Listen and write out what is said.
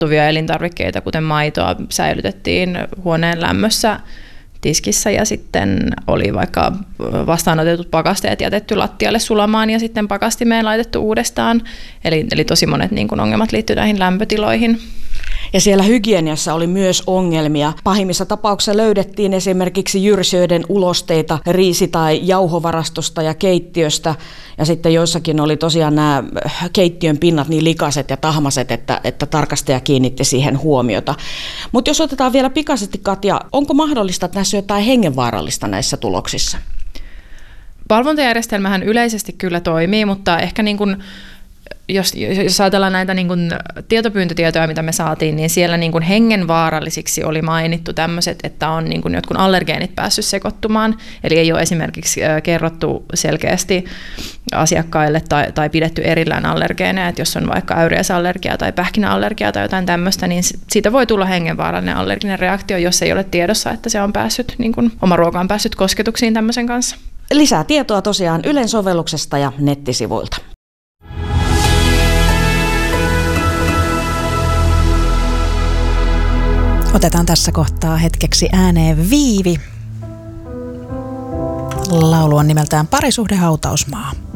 elintarvikkeita, kuten maitoa, säilytettiin huoneen lämmössä tiskissä ja sitten oli vaikka vastaanotetut pakasteet jätetty lattialle sulamaan ja sitten pakastimeen laitettu uudestaan. Eli tosi monet niin kuin ongelmat liittyy näihin lämpötiloihin. Ja siellä hygieniassa oli myös ongelmia. Pahimmissa tapauksissa löydettiin esimerkiksi jyrsijöiden ulosteita riisi- tai jauhovarastosta ja keittiöstä. Ja sitten joissakin oli tosiaan nämä keittiön pinnat niin likaiset ja tahmaset, että tarkastaja kiinnitti siihen huomiota. Mutta jos otetaan vielä pikaisesti, Katja, onko mahdollista, että näissä on jotain hengenvaarallista näissä tuloksissa? Valvontajärjestelmähän yleisesti kyllä toimii, mutta ehkä niin kuin jos ajatellaan näitä niin kuin tietopyyntötietoja, mitä me saatiin, niin siellä niin kuin hengenvaarallisiksi oli mainittu tämmöiset, että on niin kuin jotkut allergeenit päässyt sekoittumaan. Eli ei ole esimerkiksi kerrottu selkeästi asiakkaille tai pidetty erillään allergeeneja, että jos on vaikka äyriesallergia tai pähkinäallergia tai jotain tämmöistä, niin siitä voi tulla hengenvaarallinen allerginen reaktio, jos ei ole tiedossa, että se on päässyt, niin kuin oma ruoka on päässyt kosketuksiin tämmöisen kanssa. Lisää tietoa tosiaan Ylen sovelluksesta ja nettisivuilta. Otetaan tässä kohtaa hetkeksi ääneen Viivi. Laulu on nimeltään Parisuhde hautausmaa.